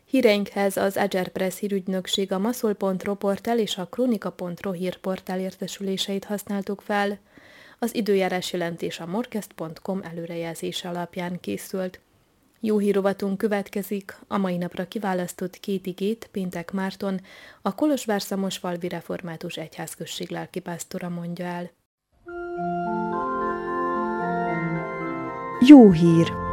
Híreinkhez az Agerpress hírügynökség, a maszol.ro portál és a kronika.ro hírportál értesüléseit használtuk fel. Az időjárás jelentés a morkest.com előrejelzése alapján készült. Jó hírovatunk következik, a mai napra kiválasztott 2 igét Péntek Márton, a Kolozsvár-Szamosfalvi Református Egyházközség lelkipásztora mondja el. Jó hír!